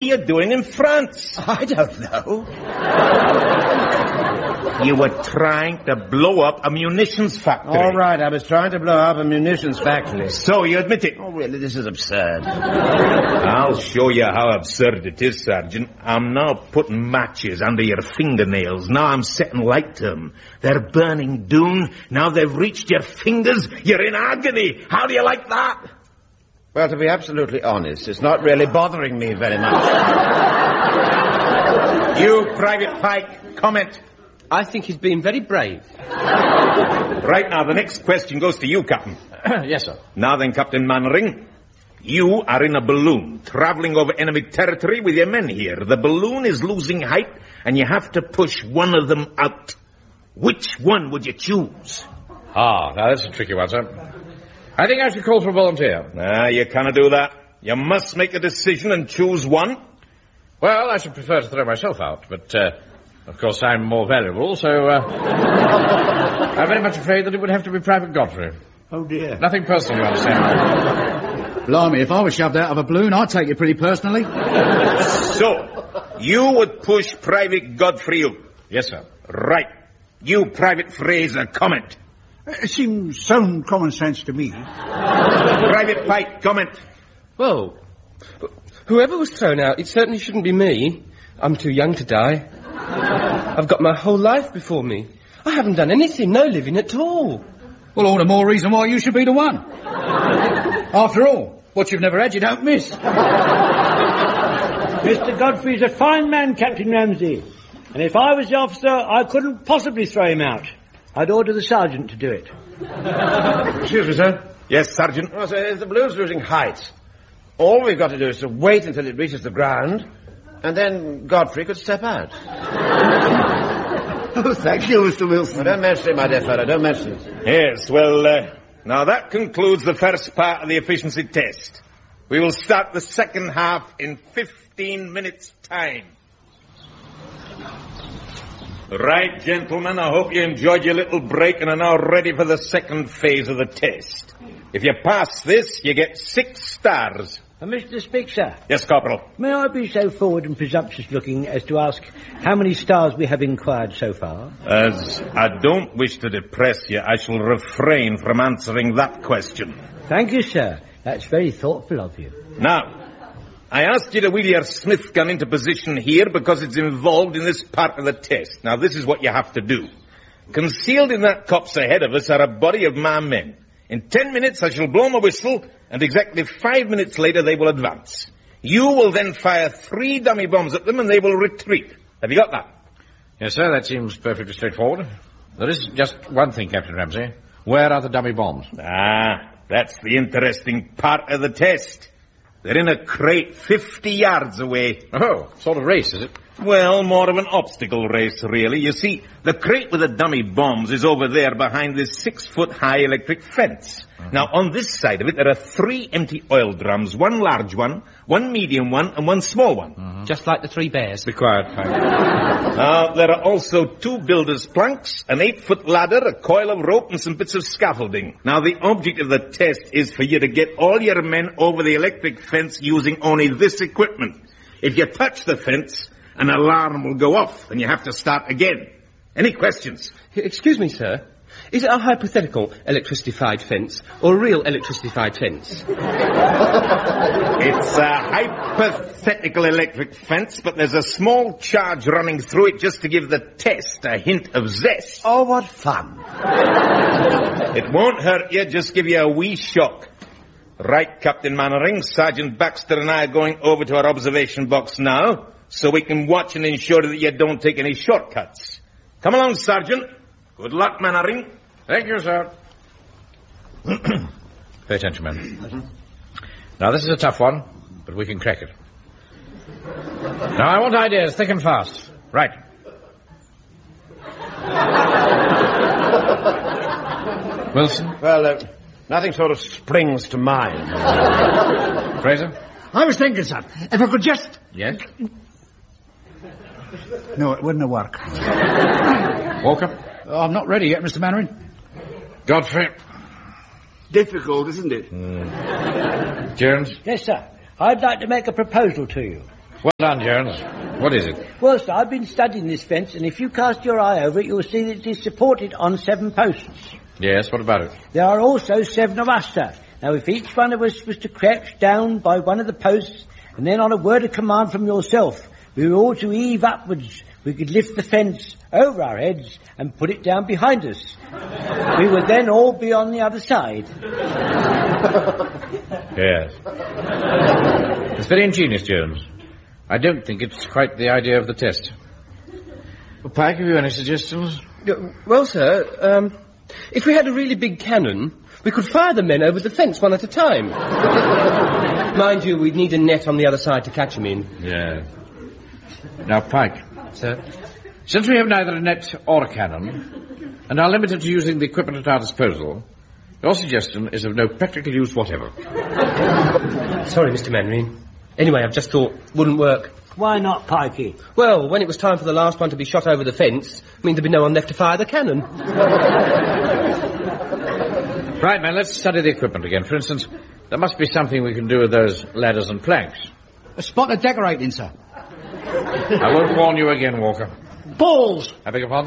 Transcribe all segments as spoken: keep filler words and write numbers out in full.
you doing in France? I don't know. You were trying to blow up a munitions factory. All right, I was trying to blow up a munitions factory. So you admit it? Oh, really, this is absurd. I'll show you how absurd it is, Sergeant. I'm now putting matches under your fingernails. Now I'm setting light to them. They're burning dune. Now they've reached your fingers. You're in agony. How do you like that? Well, to be absolutely honest, it's not really bothering me very much. You, Private Pike, comment. I think he's been very brave. Right, now, the next question goes to you, Captain. Yes, sir. Now then, Captain Mannering, you are in a balloon, travelling over enemy territory with your men here. The balloon is losing height, and you have to push one of them out. Which one would you choose? Ah, now that's a tricky one, sir. I think I should call for a volunteer. Ah, you cannot do that. You must make a decision and choose one. Well, I should prefer to throw myself out, but, uh, of course, I'm more valuable, so, uh... I'm very much afraid that it would have to be Private Godfrey. Oh, dear. Nothing personal, you understand. Blimey, if I was shoved out of a balloon, I'd take it pretty personally. So, you would push Private Godfrey out? Yes, sir. Right. You, Private Fraser, comment. It seems sound common sense to me. Private Pike, comment. Well, whoever was thrown out, it certainly shouldn't be me. I'm too young to die. I've got my whole life before me. I haven't done anything, no living at all. Well, all the more reason why you should be the one. After all, what you've never had, you don't miss. Mister Godfrey's a fine man, Captain Ramsey. And if I was the officer, I couldn't possibly throw him out. I'd order the sergeant to do it. Excuse me, sir. Yes, Sergeant. Oh, sir, if the balloon's losing height, all we've got to do is to wait until it reaches the ground, and then Godfrey could step out. Oh, thank you, Mister Wilson. Well, don't mention it, my dear fellow, don't mention it. Yes, well, uh, now that concludes the first part of the efficiency test. We will start the second half in fifteen minutes' time. Right, gentlemen, I hope you enjoyed your little break and are now ready for the second phase of the test. If you pass this, you get six stars. Uh, Mister Speaker. Yes, Corporal. May I be so forward and presumptuous looking as to ask how many stars we have inquired so far? As I don't wish to depress you, I shall refrain from answering that question. Thank you, sir. That's very thoughtful of you. Now, I asked you to wheel your Smith gun into position here because it's involved in this part of the test. Now, this is what you have to do. Concealed in that copse ahead of us are a body of my men. In ten minutes, I shall blow my whistle, and exactly five minutes later, they will advance. You will then fire three dummy bombs at them, and they will retreat. Have you got that? Yes, sir, that seems perfectly straightforward. There is just one thing, Captain Ramsey. Where are the dummy bombs? Ah, that's the interesting part of the test. They're in a crate fifty yards away. Oh, sort of race, is it? Well, more of an obstacle race, really. You see, the crate with the dummy bombs is over there behind this six-foot-high electric fence. Mm-hmm. Now, on this side of it, there are three empty oil drums, one large one, one medium one, and one small one. Mm-hmm. Just like the three bears. Be quiet, Frank. Now, there are also two builder's planks, an eight-foot ladder, a coil of rope, and some bits of scaffolding. Now, the object of the test is for you to get all your men over the electric fence using only this equipment. If you touch the fence, an alarm will go off, and you have to start again. Any questions? Excuse me, sir. Is it a hypothetical electricified fence or a real electricified fence? It's a hypothetical electric fence, but there's a small charge running through it just to give the test a hint of zest. Oh, what fun. It won't hurt you, just give you a wee shock. Right, Captain Mannering, Sergeant Baxter and I are going over to our observation box now, so we can watch and ensure that you don't take any shortcuts. Come along, Sergeant. Good luck, Mannering. Thank you, sir. Pay attention, men. Now, this is a tough one, but we can crack it. Now, I want ideas, thick and fast. Right. Wilson? Well, uh, nothing sort of springs to mind. Fraser? I was thinking, sir, if I could just... Yes? No, it wouldn't have worked. Walker? Oh, I'm not ready yet, Mister Mannering. Godfrey? Difficult, isn't it? Mm. Jones? Yes, sir. I'd like to make a proposal to you. Well done, Jones. What is it? Well, sir, I've been studying this fence, and if you cast your eye over it, you'll see that it is supported on seven posts. Yes, what about it? There are also seven of us, sir. Now, if each one of us was to crouch down by one of the posts, and then on a word of command from yourself, we were all to heave upwards, we could lift the fence over our heads and put it down behind us. We would then all be on the other side. Yes. It's very ingenious, Jones. I don't think it's quite the idea of the test. Well, Pike, have you any suggestions? Well, sir, um, if we had a really big cannon, we could fire the men over the fence one at a time. Mind you, we'd need a net on the other side to catch them in. Yeah. Now, Pike. Sir? Since we have neither a net or a cannon, and are limited to using the equipment at our disposal, your suggestion is of no practical use whatever. Sorry, Mister Manring. Anyway, I've just thought, wouldn't work. Why not, Pikey? Well, when it was time for the last one to be shot over the fence, I mean, there'd be no one left to fire the cannon. Right, man, let's study the equipment again. For instance, there must be something we can do with those ladders and planks. A spot of decorating, sir. I won't warn you again, Walker. Balls! I beg your pardon?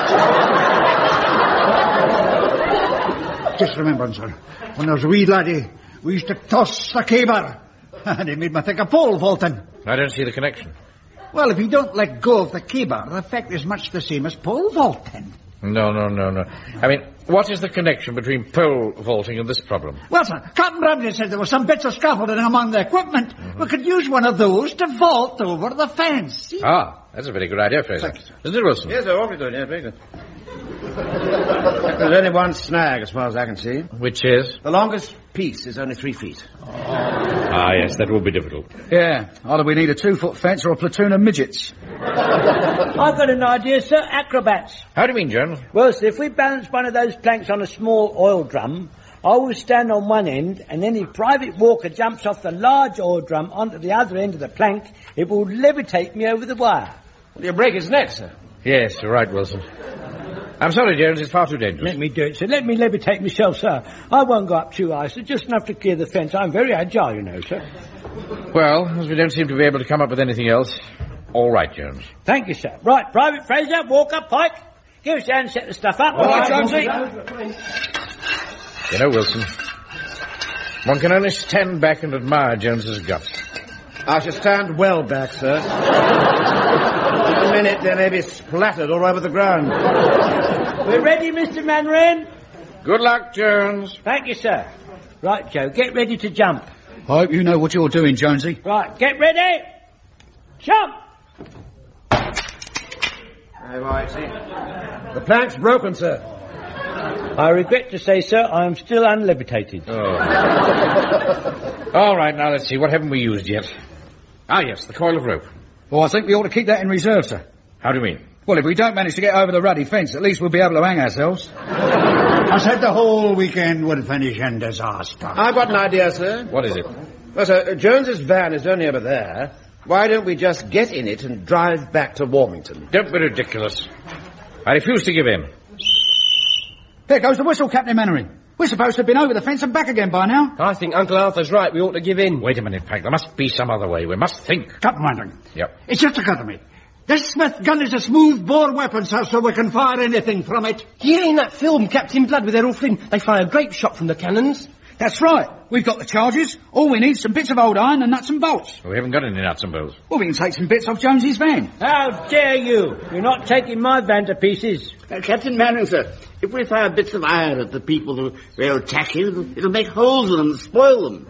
Just remembering, sir, when I was a wee laddie, we used to toss the caber. And it made me think of pole vaulting. I don't see the connection. Well, if you don't let go of the caber, the effect is much the same as pole vaulting. No, no, no, no. I mean, what is the connection between pole vaulting and this problem? Well, sir, Captain Bradley said there were some bits of scaffolding among the equipment. Mm-hmm. We could use one of those to vault over the fence. See? Ah, that's a very good idea, Fraser. Isn't it, Wilson? Yes, sir, awfully good, yeah, very good. There's only one snag, as far as I can see. Which is? The longest piece is only three feet. Oh. Ah, yes, that will be difficult. Yeah, either we need a two-foot fence or a platoon of midgets. I've got an idea, sir. Acrobats. How do you mean, Jones? Well, sir, if we balance one of those planks on a small oil drum, I will stand on one end, and then if Private Walker jumps off the large oil drum onto the other end of the plank, it will levitate me over the wire. Will you break his neck, sir? Yes, you're right, Wilson. I'm sorry, Jones, it's far too dangerous. Let me do it, sir. Let me levitate myself, sir. I won't go up too high, sir. Just enough to clear the fence. I'm very agile, you know, sir. Well, as we don't seem to be able to come up with anything else, all right, Jones. Thank you, sir. Right, Private Fraser, Walker, Pike, give us a hand and set the stuff up. All right, Jonesy. You know, Wilson, one can only stand back and admire Jones's guts. I shall stand well back, sir. In a minute, they may be splattered all over the ground. We're ready, Mister Manring? Good luck, Jones. Thank you, sir. Right, Joe, get ready to jump. I hope you know what you're doing, Jonesy. Right, get ready. Jump! Hey, Whitey. The plank's broken, sir. I regret to say, sir, I am still unlevitated. Oh. All right, now let's see. What haven't we used yet? Ah, yes, the coil of rope. Well, I think we ought to keep that in reserve, sir. How do you mean? Well, if we don't manage to get over the ruddy fence, at least we'll be able to hang ourselves. I said the whole weekend would finish in disaster. I've got an idea, sir. What is it? Well, sir, Jones's van is only over there. Why don't we just get in it and drive back to Warmington? Don't be ridiculous. I refuse to give in. There goes the whistle, Captain Mannering. We're supposed to have been over the fence and back again by now. I think Uncle Arthur's right. We ought to give in. Wait a minute, Pike. There must be some other way. We must think. Captain Mannering. Yep. It's just occurred to me. This Smith gun is a smooth-bore weapon, sir, so we can fire anything from it. Yeah, in that film, Captain Blood, with Errol Flynn, they fire grape shot from the cannons. That's right. We've got the charges. All we need is some bits of old iron and nuts and bolts. We haven't got any nuts and bolts. Well, we can take some bits off Jonesy's van. How dare you? You're not taking my van to pieces. Uh, Captain Mannering, sir, if we fire bits of iron at the people who will attack you, it'll, ittle make holes in them and spoil them.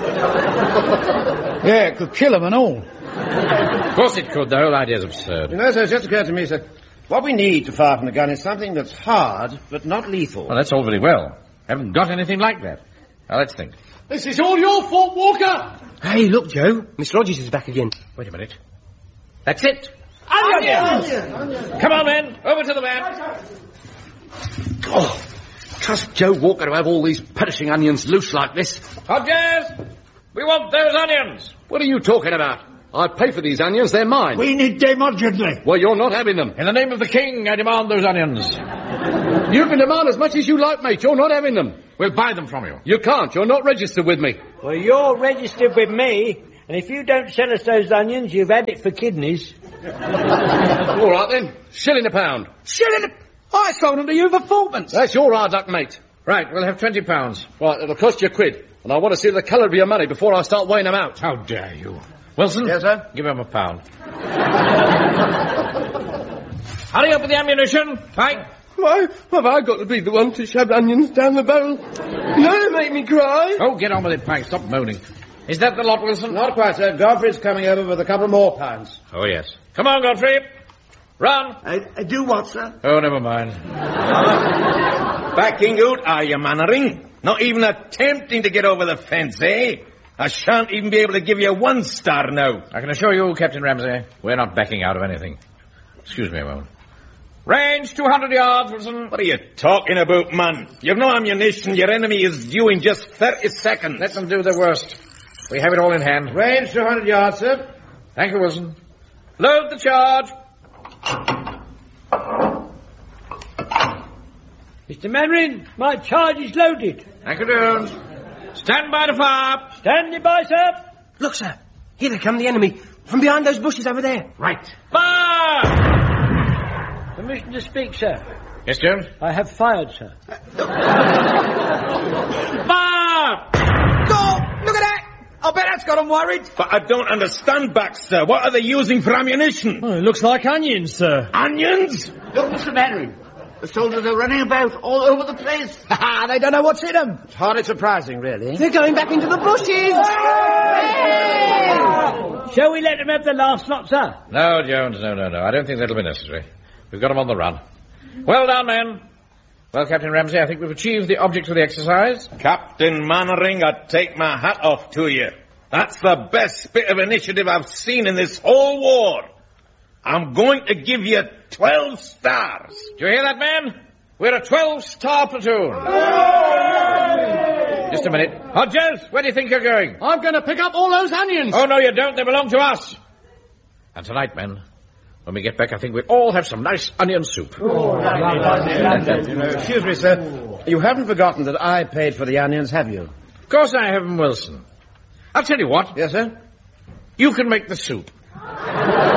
Yeah, it could kill them and all. Of course it could. The whole idea's absurd. You know, sir, it's just occurred to me, sir, what we need to fire from the gun is something that's hard, but not lethal. Well, that's all very well. Haven't got anything like that. Now, let's think. This is all your fault, Walker. Hey, look, Joe. Miss Rogers is back again. Wait a minute. That's it. Onions! Come on, men. Over to the van. Oh, trust Joe Walker to have all these perishing onions loose like this. Hodges! We want those onions. What are you talking about? I pay for these onions, they're mine. We need them urgently. Well, you're not having them. In the name of the king, I demand those onions. You can demand as much as you like, mate. You're not having them. We'll buy them from you. You can't. You're not registered with me. Well, you're registered with me, And if you don't sell us those onions, you've had it for kidneys. All right, then. Shilling a pound. Shilling a... I sold them to you for fourpence. That's your hard luck, mate. Right, we'll have twenty pounds. Right, it'll cost you a quid. And I want to see the colour of your money before I start weighing them out. How dare you? Wilson? Yes, sir? Give him a pound. Hurry up with the ammunition. Right. Why have I got to be the one to shove onions down the barrel? No, make me cry. Oh, get on with it, Pike. Stop moaning. Is that the lot, Wilson? Not quite, sir. Godfrey's coming over with a couple more pounds. Oh, yes. Come on, Godfrey. Run. I, I do what, sir? Oh, never mind. Backing out, are you, Mannering? Not even attempting to get over the fence, eh? I shan't even be able to give you one star now. I can assure you, Captain Ramsey, we're not backing out of anything. Excuse me a moment. Range two hundred yards, Wilson. What are you talking about, man? You've no ammunition. Your enemy is due in just thirty seconds. Let them do their worst. We have it all in hand. Range two hundred yards, sir. Thank you, Wilson. Load the charge. Mister Mannering, my charge is loaded. Thank you, Jones. Stand by to fire. Standing by, sir. Look, sir. Here they come, the enemy. From behind those bushes over there. Right. Fire! Permission to speak, sir. Yes, Jones? I have fired, sir. Fire! Oh, look at that! I bet that's got them worried. But I don't understand, Baxter. What are they using for ammunition? Oh, it looks like onions, sir. Onions? Look, Mister Mannering. The soldiers are running about all over the place. Ha! They don't know what's in them. It's hardly surprising, really. They're going back into the bushes. Shall we let them have the last lot, sir? No, Jones, no, no, no. I don't think that'll be necessary. We've got them on the run. Well done, men. Well, Captain Ramsey, I think we've achieved the object of the exercise. Captain Mannering, I take my hat off to you. That's the best bit of initiative I've seen in this whole war. I'm going to give you twelve stars. Do you hear that, man? We're a twelve-star platoon. Just a minute. Hodges, where do you think you're going? I'm going to pick up all those onions. Oh, no, you don't. They belong to us. And tonight, men, when we get back, I think we'll all have some nice onion soup. Excuse me, sir. You haven't forgotten that I paid for the onions, have you? Of course I haven't, Wilson. I'll tell you what. Yes, sir? You can make the soup.